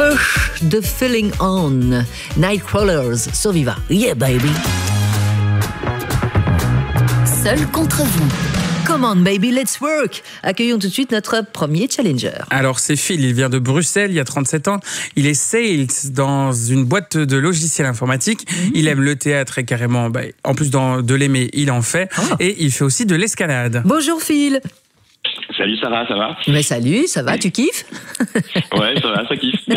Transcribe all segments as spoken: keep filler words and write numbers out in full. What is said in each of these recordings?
Push the Feeling On, Nightcrawlers sur Viva. Yeah baby. Seul contre vous. Come on baby, let's work. Accueillons tout de suite notre premier challenger. Alors c'est Phil, il vient de Bruxelles, il a trente-sept ans. Il est sales dans une boîte de logiciels informatiques. Mmh. Il aime le théâtre et carrément, bah, en plus de l'aimer, il en fait. Oh. Et il fait aussi de l'escalade. Bonjour Phil. Salut Sarah, ça va? Mais salut, ça va, tu kiffes? Ouais, ça va, ça kiffe.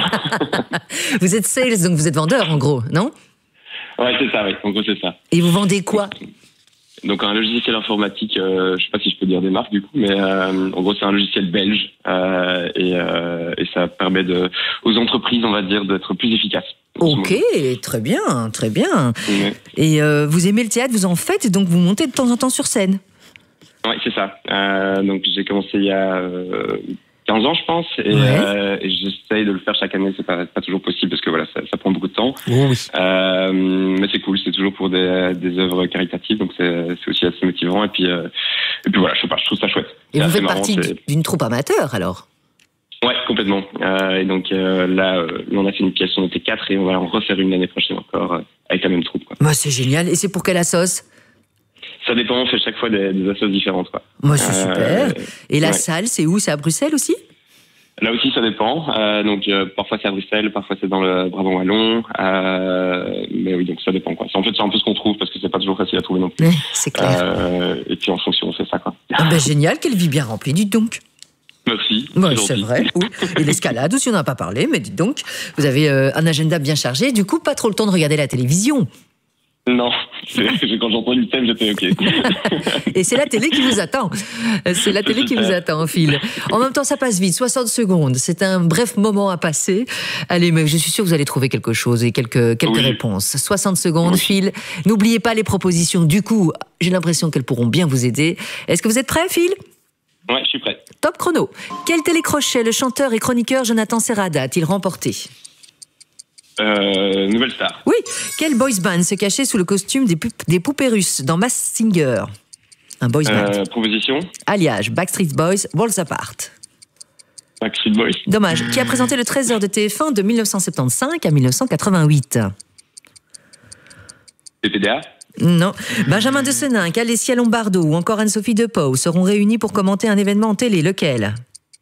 Vous êtes sales, donc vous êtes vendeur en gros, non? Ouais, c'est ça, oui. En gros, c'est ça. Et vous vendez quoi? Donc un logiciel informatique, euh, je sais pas si je peux dire des marques du coup, mais euh, en gros c'est un logiciel belge euh, et, euh, et ça permet de, aux entreprises, on va dire, d'être plus efficaces. Ok, très bien, très bien. Ouais. Et euh, vous aimez le théâtre, vous en faites, donc vous montez de temps en temps sur scène? Oui, c'est ça. Euh, donc j'ai commencé il y a euh, quinze ans, je pense, et, ouais. euh, et j'essaye de le faire chaque année. C'est pas, pas toujours possible parce que voilà, ça, ça prend beaucoup de temps. Oh oui. Euh, mais c'est cool, c'est toujours pour des, des œuvres caritatives, donc c'est, c'est aussi assez motivant. Et puis, euh, et puis voilà, je sais pas, je trouve ça chouette. Et vous faites marrant, partie c'est... d'une troupe amateur alors? Ouais, complètement. Euh, et donc euh, là, euh, on a fait une pièce, on était quatre, et on va en refaire une l'année prochaine encore euh, avec la même troupe. Quoi. Bah, c'est génial. Et c'est pour quelle assoce? Ça dépend, on fait chaque fois des, des assos différentes. Quoi. Moi, c'est euh, super. Et la ouais. salle, c'est où? C'est à Bruxelles aussi? Là aussi, ça dépend. Euh, donc, euh, parfois c'est à Bruxelles, parfois c'est dans le Brabant wallon. Euh, mais oui, donc ça dépend. Quoi. C'est, en fait, c'est un peu ce qu'on trouve parce que c'est pas toujours facile à trouver non plus. Ouais, c'est clair. Euh, et puis en fonction, on fait ça. Quoi. Ah ben, génial, quelle vie bien remplie, dites donc. Merci. Ouais, c'est, c'est vrai. Oui. Et l'escalade aussi, on n'en a pas parlé, mais dites donc, vous avez euh, un agenda bien chargé. Du coup, pas trop le temps de regarder la télévision. Non, c'est, quand j'entends le thème, j'étais OK. Et c'est la télé qui vous attend. C'est la télé qui vous attend, Phil. En même temps, ça passe vite, soixante secondes. C'est un bref moment à passer. Allez, mais je suis sûre que vous allez trouver quelque chose et quelques, quelques oui. réponses. soixante secondes, oui. Phil. N'oubliez pas les propositions. Du coup, j'ai l'impression qu'elles pourront bien vous aider. Est-ce que vous êtes prêt, Phil? Ouais, je suis prêt. Top chrono. Quel télécrochet le chanteur et chroniqueur Jonathan Serrada a-t-il remporté? Euh, Nouvelle Star. Oui. Quel boys band se cachait sous le costume des, pu- des poupées russes dans Masked Singer? Un boys band. Euh, proposition. Alliage, Backstreet Boys, Worlds Apart. Backstreet Boys. Dommage. Qui a présenté le treize heures de T F un de dix-neuf cent soixante-quinze à dix-neuf cent quatre-vingt-huit? P P D A. Non. Benjamin de Seninck, Alessia Lombardo ou encore Anne-Sophie Depeau seront réunis pour commenter un événement en télé. Lequel?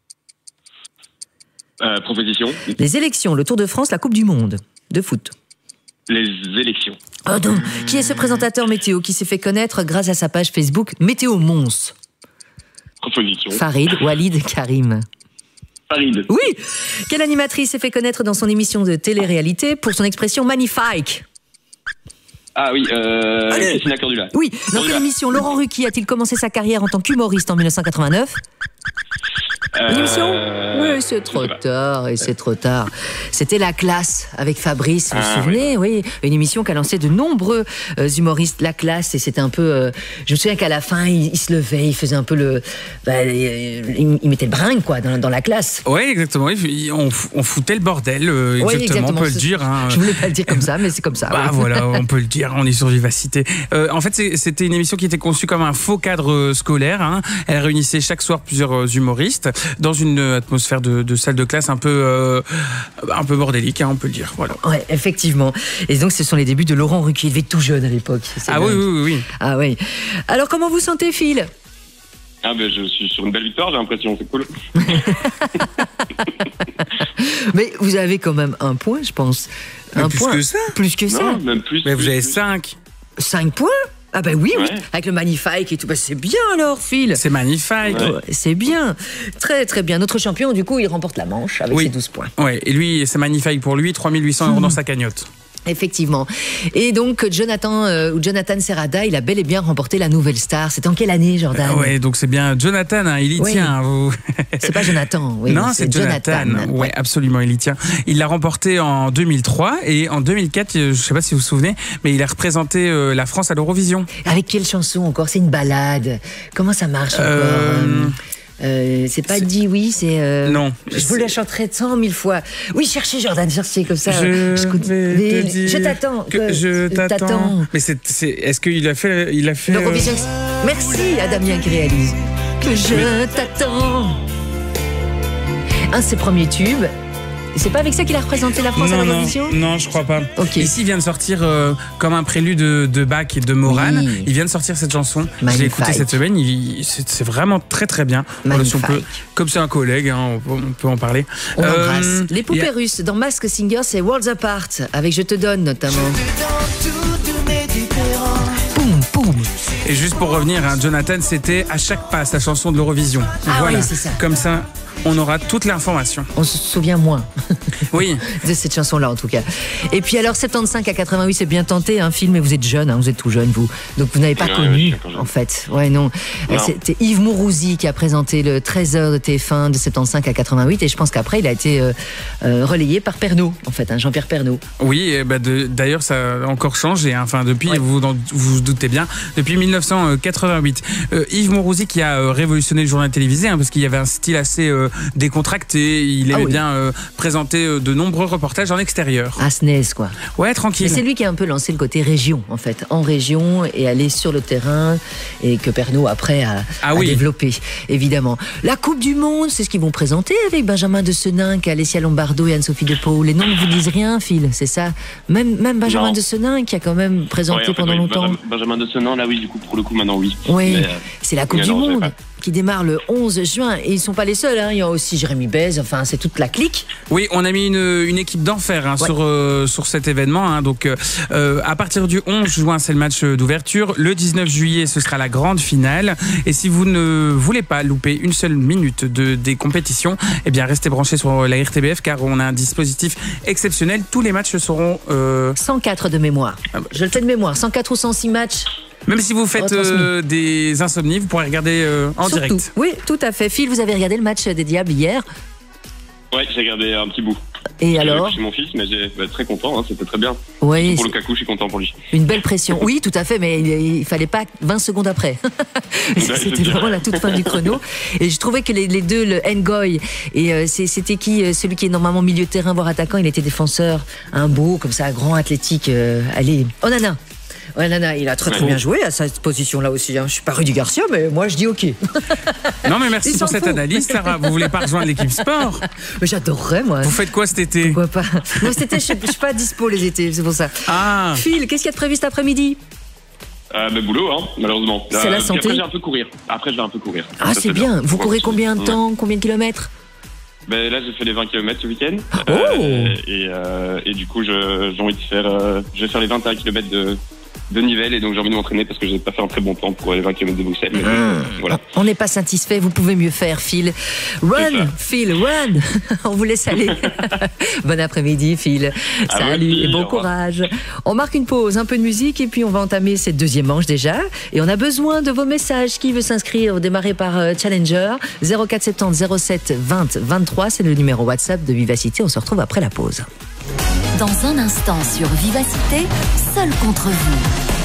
Euh, proposition. Les élections, le Tour de France, la Coupe du Monde de foot. Les élections. Oh donc, qui est ce présentateur météo qui s'est fait connaître grâce à sa page Facebook Météo Mons? Proposition. Farid, Walid, Karim. Farid. Oui. Quelle animatrice s'est fait connaître dans son émission de télé-réalité pour son expression magnifique? Ah oui, euh, Christina Cordula. Oui. Dans quelle émission Laurent Ruquier a-t-il commencé sa carrière en tant qu'humoriste en dix-neuf cent quatre-vingt-neuf? Euh, L'émission euh, Oui, c'est trop tard, et c'est trop tard. C'était La Classe avec Fabrice, vous vous ah, souvenez? Oui. oui, une émission qui a lancé de nombreux euh, humoristes. La Classe, et c'était un peu... Euh, je me souviens qu'à la fin, il, il se levait, il faisait un peu le... Bah, il, il mettait le bringue, quoi, dans, dans La Classe. Oui, exactement. On, on foutait le bordel, euh, exactement, oui, exactement, on peut le dire. Hein. Je voulais pas le dire comme ça, mais c'est comme ça. Bah oui. voilà, on peut le dire, on est sur Vivacité. Euh, en fait, c'est, c'était une émission qui était conçue comme un faux cadre scolaire. Hein. Elle réunissait chaque soir plusieurs humoristes dans une atmosphère de, de salle de classe un peu, euh, un peu bordélique, hein, on peut le dire. Voilà. Ouais, effectivement. Et donc, ce sont les débuts de Laurent Ruquier. Il devait être tout jeune à l'époque. C'est ah oui, oui, oui, oui. Ah oui. Alors, comment vous sentez, Phil? Ah ben, je suis sur une belle victoire, j'ai l'impression, c'est cool. Mais vous avez quand même un point, je pense. Mais un plus point. que ça. Plus que ça. Non, même plus. Mais plus, vous avez plus. cinq. Cinq points? Ah ben oui, ouais. oui, avec le magnifique et tout. Ben c'est bien alors, Phil. C'est magnifique. Ouais. C'est bien. Très, très bien. Notre champion, du coup, il remporte la manche avec oui. ses douze points. Oui, et lui, c'est magnifique pour lui, trois mille huit cents euros mmh. dans sa cagnotte. Effectivement. Et donc, Jonathan, euh, ou Jonathan Serrada, il a bel et bien remporté la Nouvelle Star. C'est en quelle année, Jordan? euh, Oui, donc c'est bien Jonathan, hein, il y oui. tient. Vous... C'est pas Jonathan, oui. Non, c'est, c'est Jonathan. Jonathan. Oui, ouais, absolument, il y tient. Il l'a remporté en deux mille trois et en deux mille quatre, je ne sais pas si vous vous souvenez, mais il a représenté euh, la France à l'Eurovision. Avec quelle chanson encore? C'est une balade. Comment ça marche encore euh... Euh, c'est pas c'est... dit oui, c'est... Euh... Non. Je vous la chanterai cent mille fois. Oui, cherchez Jordan, cherchez comme ça. Je, je, vais te dire je t'attends. Que je t'attends. t'attends. Mais c'est, c'est, est-ce qu'il a fait... Il a fait l'Eurovision. Euh... Merci à Damien qui réalise. Que je Mais... t'attends. Un de ses premiers tubes. C'est pas avec ça qu'il a représenté la France non, à non, l'Eurovision ? Non, je crois pas. Okay. Ici, il vient de sortir euh, comme un prélude de, de Bach et de Morane. Oui. Il vient de sortir cette chanson. Magnifique. Je l'ai écoutée cette semaine. Il, c'est, c'est vraiment très très bien. Voilà, si on peut, comme c'est un collègue, hein, on, on peut en parler. On euh, Les poupées a... russes dans Masked Singer, c'est Worlds Apart avec Je te donne notamment. Boum, boum. Et juste pour revenir, hein, Jonathan, c'était à chaque passe la chanson de l'Eurovision. Ah voilà. Oui, c'est ça. Comme ça, on aura toute l'information. On se souvient moins. Oui. De cette chanson-là, en tout cas. Et puis alors, soixante-quinze à quatre-vingt-huit, c'est bien tenté, un film, mais vous êtes jeune, hein, vous êtes tout jeune, vous. Donc vous n'avez pas non, connu, en fait. Ouais, non. non. C'était Yves Mourouzi qui a présenté le treize heures de T F un de soixante-quinze à quatre-vingt-huit, et je pense qu'après, il a été euh, euh, relayé par Pernaut, en fait, hein, Jean-Pierre Pernaut. Oui, et bah de, d'ailleurs, ça a encore changé. Hein. Enfin, depuis, ouais. vous, vous vous doutez bien, depuis dix-neuf cent quatre-vingt-huit. Euh, Yves Mourouzi qui a euh, révolutionné le journal télévisé, hein, parce qu'il y avait un style assez euh, décontracté. Il aimait ah oui. bien euh, présenter euh, de nombreux reportages en extérieur. À Snez, quoi. Ouais, tranquille. Et c'est lui qui a un peu lancé le côté région, en fait. En région, et aller sur le terrain, et que Pernaut, après, a, ah a oui. développé, évidemment. La Coupe du Monde, c'est ce qu'ils vont présenter avec Benjamin de Seninck, Alessia Lombardo et Anne-Sophie Depaul. Les noms ne vous disent rien, Phil, c'est ça ? Même, même Benjamin non. de Seninck, qui a quand même présenté ouais, en fait, pendant oui, longtemps. Benjamin de Seninck, là, oui, du coup, pour le coup, maintenant, oui. Oui, mais, euh, c'est la Coupe du alors, Monde. Qui démarre le onze juin. Et ils ne sont pas les seuls, hein. Il y a aussi Jérémy Bez, enfin c'est toute la clique. Oui, on a mis une, une équipe d'enfer hein, ouais. sur, euh, sur cet événement. Hein. Donc euh, à partir du onze juin, c'est le match d'ouverture. Le dix-neuf juillet, ce sera la grande finale. Et si vous ne voulez pas louper une seule minute de, des compétitions, eh bien restez branchés sur la R T B F car on a un dispositif exceptionnel. Tous les matchs seront... Euh... cent quatre de mémoire. Ah bah. Je le fais de mémoire. cent quatre ou cent six matchs. Même si vous faites euh, des insomnies, vous pourrez regarder euh, en Surtout. direct. Oui, tout à fait. Phil, vous avez regardé le match des Diables hier ? Oui, j'ai regardé un petit bout. Et j'ai alors ? Chez mon fils, mais j'ai bah, très content, hein, c'était très bien. Oui, pour Lukaku, je suis content pour lui. Une belle pression. Oui, tout à fait, mais il ne fallait pas vingt secondes après. C'était vraiment la toute fin du chrono. Et je trouvais que les, les deux, le Ngoy, et euh, c'était qui celui qui est normalement milieu de terrain, voire attaquant, il était défenseur, un beau, comme ça, grand, athlétique. Euh, allez, Onana. Ouais, Nana, il a très très bien joué à cette position-là aussi. Hein. Je suis pas Rudy Garcia, mais moi je dis OK. Non, mais merci pour cette fout. analyse, Sarah. Vous voulez pas rejoindre l'équipe sport ? Mais j'adorerais, moi. Vous faites quoi cet été ? Pourquoi pas ? Non, cet été, je suis, je suis pas dispo les étés, c'est pour ça. Ah. Phil, qu'est-ce qu'il y a de prévu cet après-midi ? Euh, bah, boulot, hein, malheureusement. C'est euh, la santé. Après, j'ai un peu courir. Après, je vais un peu courir. Ah, ça, c'est bien. bien. Vous courez combien de temps ? Ouais. Combien de kilomètres ? Ben là, j'ai fait les vingt kilomètres ce week-end. Oh. Euh, et, euh, et du coup, je, j'ai envie de faire, euh, je vais faire les vingt et un kilomètres de, de Nivelles. Et donc, j'ai envie de m'entraîner parce que j'ai pas fait un très bon temps pour les vingt kilomètres de Bruxelles. Mais mmh. voilà. On n'est pas satisfait. Vous pouvez mieux faire, Phil. Run, Phil, run. On vous laisse aller. Bon après-midi, Phil. À Salut aussi, et bon courage. On marque une pause, un peu de musique et puis on va entamer cette deuxième manche déjà. Et on a besoin de vos messages. Qui veut s'inscrire ? Démarrer par euh, Challenger. zéro quatre soixante-dix zéro sept vingt vingt-trois. C'est le numéro WhatsApp de Vivacité. On se retrouve après la pause. Dans un instant sur Vivacité, seul contre vous.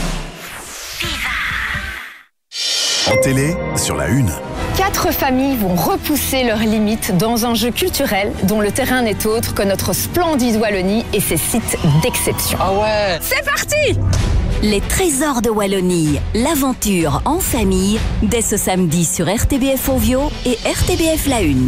En télé, sur la une. Quatre familles vont repousser leurs limites dans un jeu culturel dont le terrain n'est autre que notre splendide Wallonie et ses sites d'exception. Ah ouais ! C'est parti ! Les trésors de Wallonie, l'aventure en famille, dès ce samedi sur R T B F Ovio et R T B F La Une.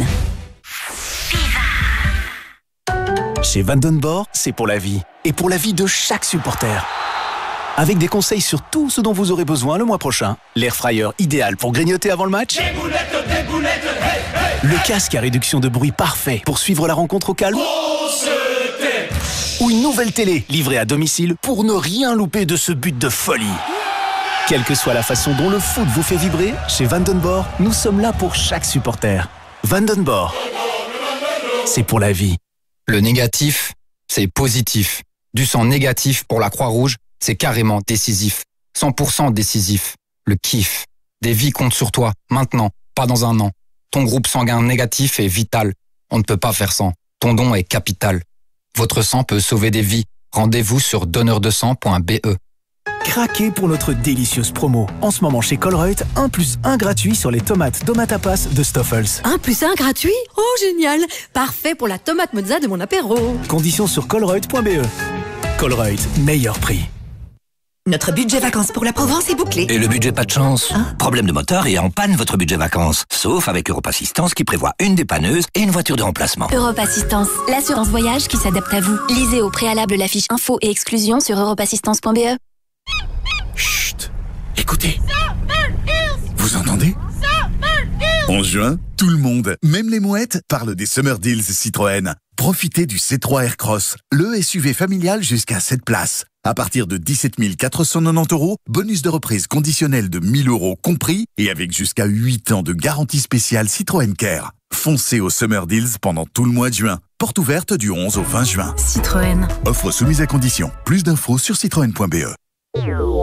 Chez Vandenborg, c'est pour la vie. Et pour la vie de chaque supporter. Avec des conseils sur tout ce dont vous aurez besoin le mois prochain. L'air fryer idéal pour grignoter avant le match. Des boulettes, des boulettes, hey, hey. Le casque à réduction de bruit parfait pour suivre la rencontre au calme. Ou une nouvelle télé livrée à domicile pour ne rien louper de ce but de folie. Quelle que soit la façon dont le foot vous fait vibrer, chez Vandenborg, nous sommes là pour chaque supporter. Vandenborg, c'est pour la vie. Le négatif, c'est positif. Du sang négatif pour la Croix-Rouge, c'est carrément décisif. cent pour cent décisif. Le kiff. Des vies comptent sur toi, maintenant, pas dans un an. Ton groupe sanguin négatif est vital. On ne peut pas faire sans. Ton don est capital. Votre sang peut sauver des vies. Rendez-vous sur donneur de sang point b e. Craquez pour notre délicieuse promo. En ce moment chez Colruyt, un plus un gratuit sur les tomates Tomatapas de Stoffels. un plus un gratuit ? Oh génial ! Parfait pour la tomate mozza de mon apéro. Conditions sur colruyt point b e. Colruyt, meilleur prix. Notre budget vacances pour la Provence est bouclé. Et le budget pas de chance hein? Problème de moteur et en panne votre budget vacances. Sauf avec Europe Assistance qui prévoit une dépanneuse et une voiture de remplacement. Europe Assistance, l'assurance voyage qui s'adapte à vous. Lisez au préalable la fiche info et exclusion sur europe assistance point b e. Chut, écoutez. Vous entendez? En juin, tout le monde, même les mouettes, parle des Summer Deals Citroën. Profitez du C trois Aircross, le S U V familial jusqu'à sept places. À partir de dix-sept mille quatre cent quatre-vingt-dix euros, bonus de reprise conditionnel de mille euros compris et avec jusqu'à huit ans de garantie spéciale Citroën Care. Foncez au Summer Deals pendant tout le mois de juin. Porte ouverte du onze au vingt juin. Citroën. Offre soumise à condition. Plus d'infos sur citroën point b e.